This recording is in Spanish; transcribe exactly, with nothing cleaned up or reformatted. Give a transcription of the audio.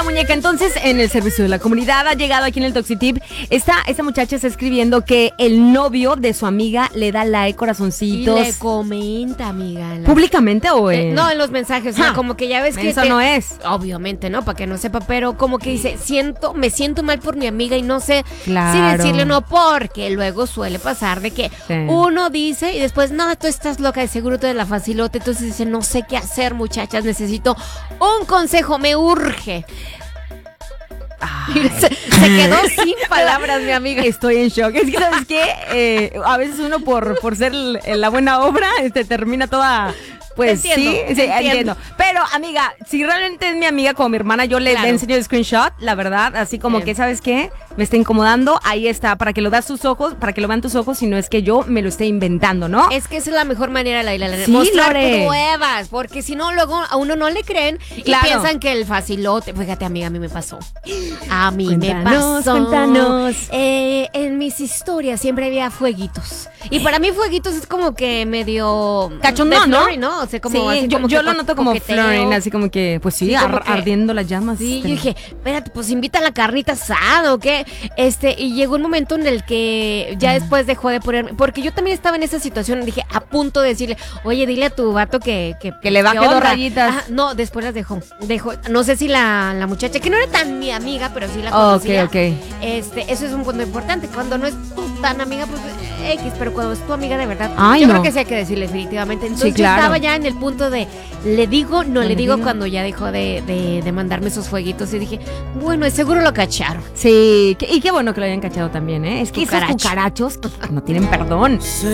muñeca, entonces en el servicio de la comunidad ha llegado aquí en el Toxitip. Esta, esta muchacha está escribiendo que el novio de su amiga le da like, corazoncitos. Y le comenta, amiga. La... ¿Públicamente o en...? Eh, no, en los mensajes, o sea, como que ya ves que... Eso te... no es. Obviamente, ¿no? Para que no sepa, pero como que dice, siento, me siento mal por mi amiga y no sé Claro. si decirle o no, porque luego suele pasar de que Sí. uno dice y después, no, tú estás loca, de seguro tú eres la facilote, entonces dice, no sé qué hacer, muchachas, necesito un consejo, me urge. Se, se quedó sin palabras, mi amiga. Estoy en shock. Es que, ¿sabes qué? Eh, a veces uno por, por ser l- la buena obra este, termina toda... Pues Entiendo, sí, sí, entiendo. entiendo. Pero, amiga, si realmente es mi amiga como mi hermana, yo le, Claro. le enseño el screenshot, la verdad, así como Sí. que, ¿sabes qué? Me está incomodando, ahí está, para que lo veas tus ojos, para que lo vean tus ojos, si no es que yo me lo esté inventando, ¿no? Es que esa es la mejor manera, Laila, la- Sí, mostrar Lore. pruebas, porque si no, luego a uno no le creen y Claro. piensan que el facilote, fíjate, amiga, a mí me pasó. A mí me Cuéntanos, pasó. cuéntanos. Eh, en mis historias siempre había fueguitos. Y para mí fueguitos es como que medio... Cachondón, de ¿no? flirting, ¿no? O sea, como sí, así yo, como yo que lo co- noto como coqueteo. flirting, así como que, pues sí, Sí, como ar- que- ardiendo las llamas. Sí, este. yo dije, espérate, pues invita a la carnita asada o qué. Este, y llegó un momento en el que ya después dejó de ponerme, porque yo también estaba en esa situación, dije, a punto de decirle, oye, dile a tu vato que... Que, Que le baje ¿qué dos onda? rayitas. Ajá, no, después las dejó. Dejó, no sé si la, la muchacha, que no era tan mi amiga, pero sí la Oh, ok, conocía. ok. Este, eso es un punto importante. Cuando no es tu tan amiga, pues X, pero cuando es tu amiga de verdad, Ay, yo no. creo que sí hay que decirle definitivamente. Entonces claro. yo estaba ya en el punto de, le digo, no, No le le digo digo. cuando ya dejó de, de, de mandarme esos fueguitos y dije, bueno, es seguro lo cacharon. Sí, que- y qué bueno que lo hayan cachado también, ¿eh? Es que esos Cucaracho. cucarachos que no tienen perdón.